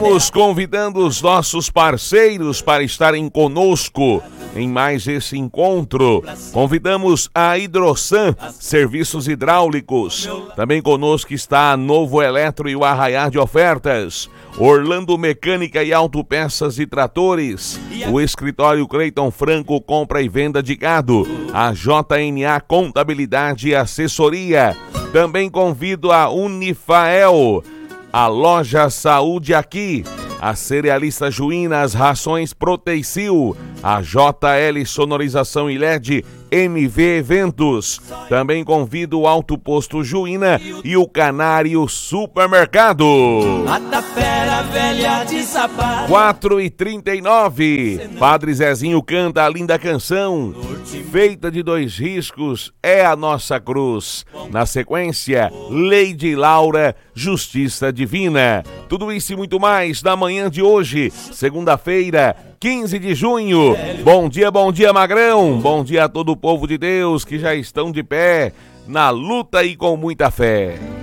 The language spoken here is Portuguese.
Estamos convidando os nossos parceiros para estarem conosco em mais esse encontro. Convidamos a Hidrosan, serviços hidráulicos. Também conosco está a Novo Eletro e o Arraiar de Ofertas. Orlando Mecânica e Autopeças e Tratores. O escritório Cleiton Franco Compra e Venda de Gado. A JNA Contabilidade e Assessoria. Também convido a Unifael, a Loja Saúde Aqui, a Cerealista Juína, as Rações Proteicil, a JL Sonorização e LED, MV Eventos. Também convido o Alto Posto Juína e o Canário Supermercado. 4h39, Padre Zezinho canta a linda canção, feita de 2 riscos, é a nossa cruz. Na sequência, Lady Laura, Justiça Divina. Tudo isso e muito mais na manhã de hoje, segunda-feira, 15 de junho. Bom dia, Magrão. Bom dia a todo o povo de Deus que já estão de pé, na luta e com muita fé.